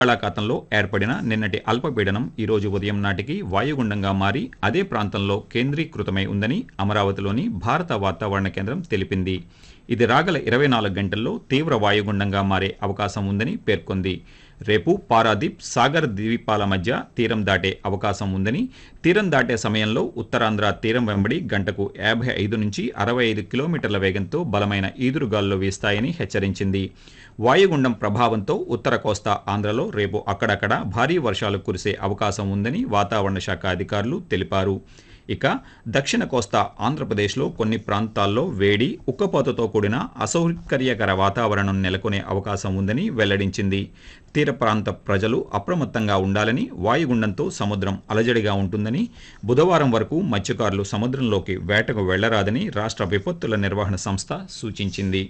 బంగాళాఖాతంలో ఏర్పడిన నిన్నటి అల్పపీడనం ఈ రోజు ఉదయం నాటికి వాయుగుండంగా మారి అదే ప్రాంతంలో కేంద్రీకృతమై ఉందని అమరావతిలోని భారత వాతావరణ కేంద్రం తెలిపింది. ఇది రాగల 24 గంటల్లో తీవ్ర వాయుగుండంగా మారే అవకాశం ఉందని పేర్కొంది. రేపు పారాదీప్, సాగర్ ద్వీపాల మధ్య తీరం దాటే అవకాశం ఉందని, తీరం దాటే సమయంలో ఉత్తరాంధ్ర తీరం వెంబడి గంటకు 55 నుంచి 65 కిలోమీటర్ల వేగంతో బలమైన ఈదురుగాలులు వీస్తాయని హెచ్చరించింది. వాయుగుండం ప్రభావంతో ఉత్తర కోస్తా ఆంధ్రలో రేపు అక్కడక్కడ భారీ వర్షాలు కురిసే అవకాశం ఉందని వాతావరణ శాఖ అధికారులు తెలిపారు. ఇక దక్షిణ కోస్తా ఆంధ్రప్రదేశ్లో కొన్ని ప్రాంతాల్లో వేడి, ఉక్కపోతతో కూడిన అసౌకర్యకర వాతావరణం నెలకొనే అవకాశం ఉందని వెల్లడించింది. తీర ప్రాంత ప్రజలు అప్రమత్తంగా ఉండాలని, వాయుగుండంతో సముద్రం అలజడిగా ఉంటుందని, బుధవారం వరకు మత్స్యకారులు సముద్రంలోకి వేటకు వెళ్లరాదని రాష్ట్ర విపత్తుల నిర్వహణ సంస్థ సూచించింది.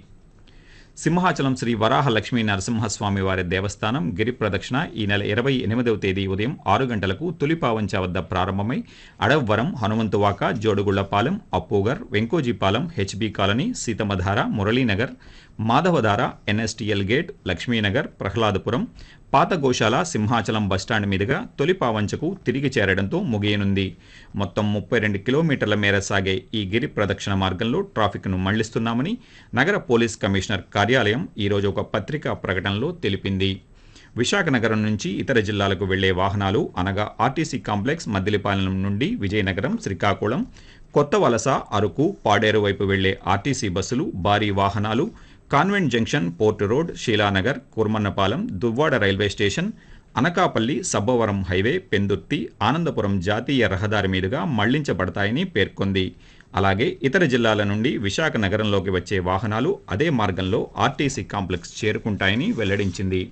సింహాచలం శ్రీ వరాహ లక్ష్మీ నరసింహస్వామి వారి దేవస్థానం గిరి ప్రదక్షిణ ఈ నెల 28వ తేదీ ఉదయం 6 గంటలకు తులిపావంచ వద్ద ప్రారంభమై Adavivaram, Hanumanthuvaka, Jodugullapalem, Appughar, Venkojipalem, HB colony, Seethammadhara, Muralinagar, Madhavadhara, NSTL gate, Lakshmi Nagar, Prahladapuram, పాత గోశాల, సింహాచలం బస్టాండ్ మీదుగా తొలిపావంచకు తిరిగి చేరడంతో ముగియనుంది. మొత్తం 32 కిలోమీటర్ల మేర సాగే ఈ గిరి ప్రదక్షిణ మార్గంలో ట్రాఫిక్ను మళ్లిస్తున్నామని నగర పోలీస్ కమిషనర్ కార్యాలయం ఈరోజు ఒక పత్రికా ప్రకటనలో తెలిపింది. విశాఖ నగరం నుంచి ఇతర జిల్లాలకు వెళ్లే వాహనాలు అనగా ఆర్టీసీ కాంప్లెక్స్, మద్దిలపాలెం నుండి విజయనగరం, శ్రీకాకుళం, కొత్త వలస, అరకు, పాడేరు వైపు వెళ్లే ఆర్టీసీ బస్సులు, భారీ వాహనాలు convent junction, port road, Sheela Nagar, Kurmannapalem, Duvvada railway station, Anakapalli, Sabbavaram highway, Pendurthi, Anandapuram జాతీయ రహదారి మీదుగా మళ్లించబడతాయని పేర్కొంది. అలాగే ఇతర జిల్లాల నుండి విశాఖ నగరంలోకి వచ్చే వాహనాలు అదే మార్గంలో ఆర్టీసీ కాంప్లెక్స్ చేరుకుంటాయని వెల్లడించింది.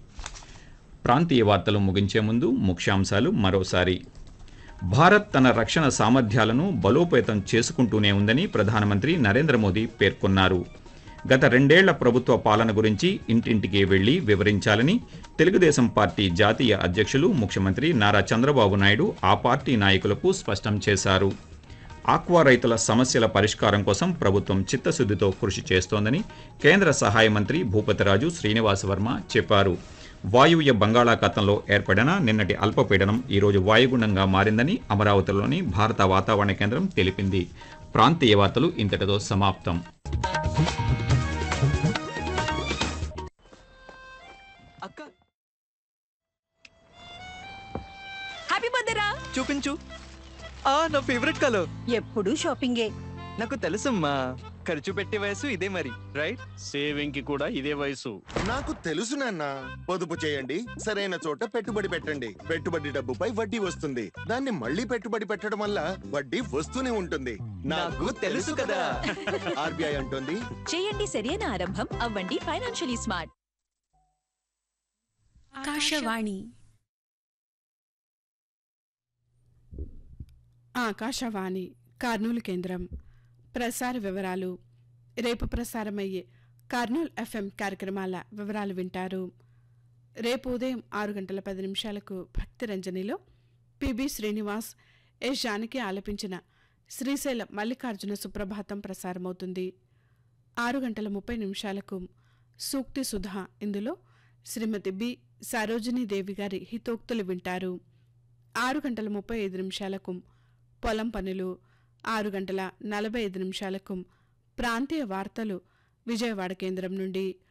ప్రాంతీయ వార్తలు ముగించే ముందు ముఖ్యాంశాలు మరోసారి. భారత్ తన రక్షణ సామర్థ్యాలను బలోపేతం చేసుకుంటూనే ఉందని ప్రధానమంత్రి నరేంద్ర మోదీ పేర్కొన్నారు. గత 2 ఏళ్ల ప్రభుత్వ పాలన గురించి ఇంటింటికి వెళ్లి వివరించాలని తెలుగుదేశం పార్టీ జాతీయ అధ్యక్షులు, ముఖ్యమంత్రి నారా చంద్రబాబు నాయుడు ఆ పార్టీ నాయకులకు స్పష్టం చేశారు. ఆక్వా రైతుల సమస్యల పరిష్కారం కోసం ప్రభుత్వం చిత్తశుద్ధితో కృషి చేస్తోందని కేంద్ర సహాయ మంత్రి భూపతిరాజు శ్రీనివాసవర్మ చెప్పారు. వాయువ్య బంగాళాఖాతంలో ఏర్పడిన నిన్నటి అల్పపీడనం ఈరోజు వాయుగుండంగా మారిందని అమరావతిలోని భారత వాతావరణ కేంద్రం తెలిపింది. ప్రాంతీయ వార్తలు ఇంతటితో సమాప్తం. హ్యాపీ బర్త్డే రా. చూపించు. నా ఫేవరెట్ కలర్. ఎప్పుడు షాపింగే. నాకు తెలుసమ్మా, ఖర్చు పెట్టే వయసు ఇదే మరి, రైట్? సేవింగ్ కి కూడా ఇదే వయసు. నాకు తెలుసు నాన్న. పొదుపు చేయండి, సరైన చోట పెట్టుబడి పెట్టండి. పెట్టుబడి డబ్బుపై వడ్డీ వస్తుంది. దాన్ని మళ్ళీ పెట్టుబడి పెట్టడం వల్ల వడ్డీ వస్తూనే ఉంటుంది. నాకు తెలుసు కదా. ఆర్బీఐ అంటుంది, చేయండి సరైన ఆరంభం, అవ్వండి ఫైనాన్షియలీ స్మార్ట్. ఆకాశవాణి ఆకాశవాణి కర్నూలు కేంద్రం. ప్రసార వివరాలు. రేపు ప్రసారమయ్యే కర్నూలు ఎఫ్ఎం కార్యక్రమాల వివరాలు వింటారు. రేపు ఉదయం 6:10 భక్తిరంజనిలో పిబి శ్రీనివాస్, ఎస్ జానకి ఆలపించిన శ్రీశైల మల్లికార్జున సుప్రభాతం ప్రసారమవుతుంది. 6:30 సూక్తి సుధా. ఇందులో శ్రీమతి బి సరోజినీదేవి గారి హితోక్తులు వింటారు. 6:35 పొలం పనులు. 6:45 ప్రాంతీయ వార్తలు విజయవాడ కేంద్రం నుండి.